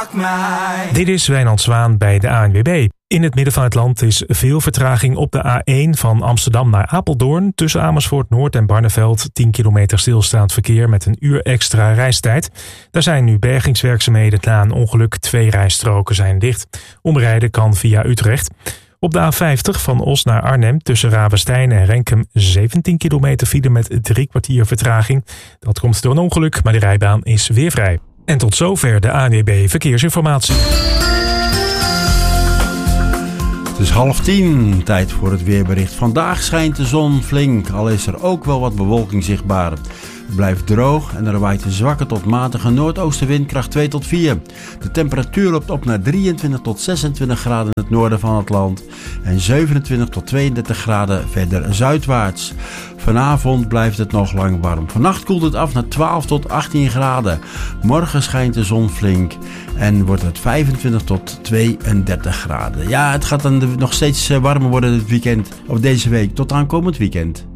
Pak mij. Dit is Wijnand Zwaan bij de ANWB. In het midden van het land is veel vertraging op de A1 van Amsterdam naar Apeldoorn. Tussen Amersfoort Noord en Barneveld 10 kilometer stilstaand verkeer met een uur extra reistijd. Daar zijn nu bergingswerkzaamheden na een ongeluk. 2 rijstroken zijn dicht. Omrijden kan via Utrecht. Op de A50 van Os naar Arnhem tussen Ravenstein en Renkum 17 kilometer file met 3 kwartier vertraging. Dat komt door een ongeluk, maar de rijbaan is weer vrij. En tot zover de ANWB Verkeersinformatie. Het is 9:30, tijd voor het weerbericht. Vandaag schijnt de zon flink, al is er ook wel wat bewolking zichtbaar. Het blijft droog en er waait een zwakke tot matige noordoostenwind kracht 2 tot 4. De temperatuur loopt op naar 23 tot 26 graden in het noorden van het land en 27 tot 32 graden verder zuidwaarts. Vanavond blijft het nog lang warm. Vannacht koelt het af naar 12 tot 18 graden. Morgen schijnt de zon flink en wordt het 25 tot 32 graden. Ja, het gaat dan nog steeds warmer worden dit weekend, of deze week, tot aankomend weekend.